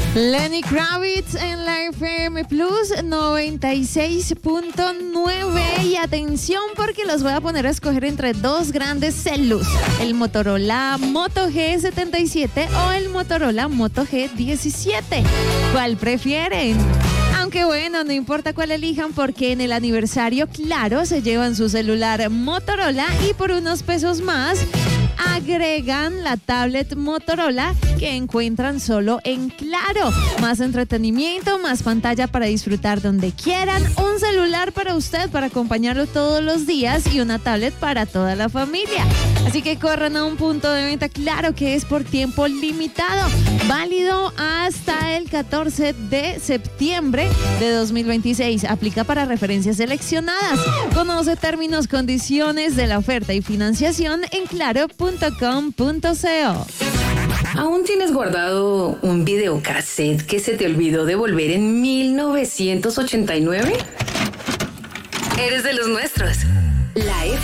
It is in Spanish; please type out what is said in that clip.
Lenny Kravitz en la FM Plus 96.9. Y atención, porque los voy a poner a escoger entre dos grandes celus: el Motorola Moto G77 o el Motorola Moto G17. ¿Cuál prefieren? Aunque bueno, no importa cuál elijan, porque en el aniversario Claro se llevan su celular Motorola y por unos pesos más agregan la tablet Motorola que encuentran solo en Claro. Más entretenimiento, más pantalla para disfrutar donde quieran, un celular para usted para acompañarlo todos los días y una tablet para toda la familia. Así que corran a un punto de venta Claro, que es por tiempo limitado, válido hasta el 14 de septiembre de 2026. Aplica para referencias seleccionadas. Conoce términos, condiciones de la oferta y financiación en claro.com.co. ¿Aún tienes guardado un videocassette que se te olvidó devolver en 1989? Eres de los nuestros. La